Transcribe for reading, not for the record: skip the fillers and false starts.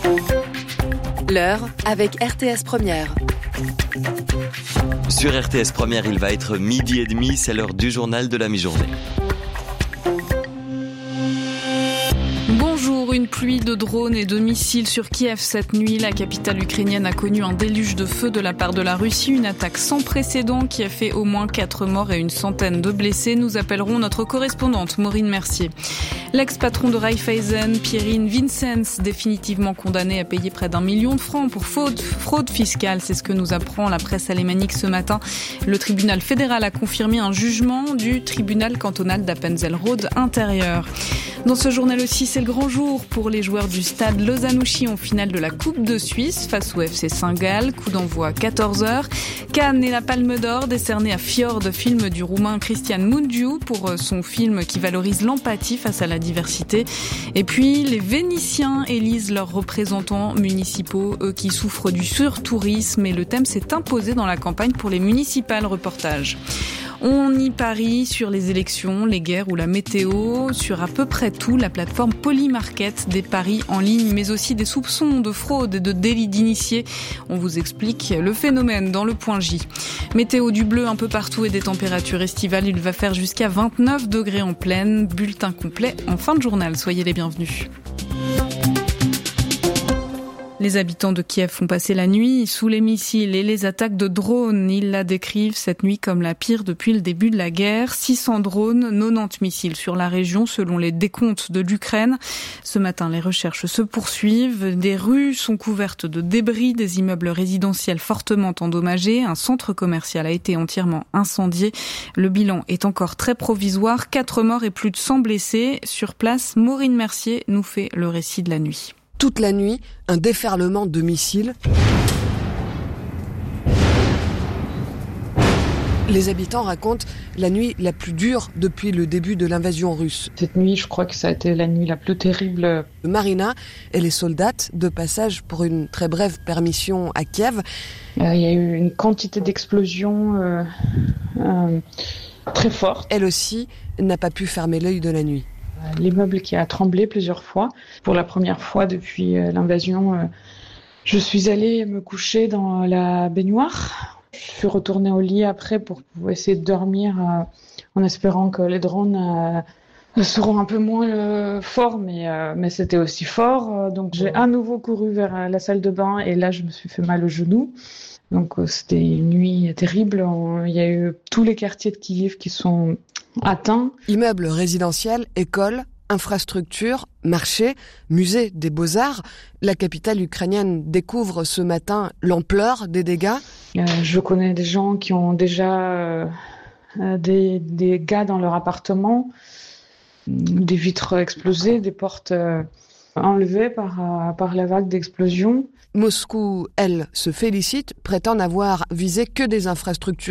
L'heure avec RTS Première. Sur RTS Première, il va être 12h30, c'est l'heure du journal de la mi-journée. Une pluie de drones et de missiles sur Kiev cette nuit. La capitale ukrainienne a connu un déluge de feu de la part de la Russie. Une attaque sans précédent qui a fait au moins 4 morts et une centaine de blessés. Nous appellerons notre correspondante Maureen Mercier. L'ex-patron de Raiffeisen, Pierin Vincenz, définitivement condamné à payer près d'1 million de francs pour fraude fiscale. C'est ce que nous apprend la presse alémanique ce matin. Le tribunal fédéral a confirmé un jugement du tribunal cantonal d'Appenzell-Rhodes intérieur. Dans ce journal aussi, c'est le grand jour pour les joueurs du stade Lausanne-Ouchy en finale de la Coupe de Suisse face au FC Saint-Gall. Coup d'envoi 14h. Cannes et la Palme d'Or décernée à Fjord, film du Roumain Cristian Mungiu pour son film qui valorise l'empathie face à la diversité. Et puis, les Vénitiens élisent leurs représentants municipaux, eux qui souffrent du surtourisme. Et le thème s'est imposé dans la campagne pour les municipales. Reportage. On y parie sur les élections, les guerres ou la météo, sur à peu près tout. La plateforme Polymarket, des paris en ligne, mais aussi des soupçons de fraude et de délit d'initiés. On vous explique le phénomène dans le point J. Météo du bleu un peu partout et des températures estivales. Il va faire jusqu'à 29 degrés en pleine. Bulletin complet en fin de journal. Soyez les bienvenus. Les habitants de Kiev font passer la nuit sous les missiles et les attaques de drones. Ils la décrivent cette nuit comme la pire depuis le début de la guerre. 600 drones, 90 missiles sur la région selon les décomptes de l'Ukraine. Ce matin, les recherches se poursuivent. Des rues sont couvertes de débris, des immeubles résidentiels fortement endommagés. Un centre commercial a été entièrement incendié. Le bilan est encore très provisoire. 4 morts et plus de 100 blessés. Sur place, Maureen Mercier nous fait le récit de la nuit. Toute la nuit, un déferlement de missiles. Les habitants racontent la nuit la plus dure depuis le début de l'invasion russe. Cette nuit, je crois que ça a été la nuit la plus terrible. Marina, elle est soldate de passage pour une très brève permission à Kiev. Il y a eu une quantité d'explosions très forte. Elle aussi n'a pas pu fermer l'œil de la nuit. L'immeuble qui a tremblé plusieurs fois. Pour la première fois depuis l'invasion, je suis allée me coucher dans la baignoire. Je suis retournée au lit après pour essayer de dormir en espérant que les drones seront un peu moins forts, mais c'était aussi fort. Donc j'ai à nouveau couru vers la salle de bain et là je me suis fait mal au genou. Donc c'était une nuit terrible. Il y a eu tous les quartiers de Kiev qui sont atteints. Immeubles résidentiels, écoles, infrastructures, marchés, musées des beaux-arts. La capitale ukrainienne découvre ce matin l'ampleur des dégâts. Je connais des gens qui ont déjà des dégâts dans leur appartement, des vitres explosées, des portes enlevées par la vague d'explosion. Moscou, elle, se félicite, prétend n'avoir visé que des infrastructures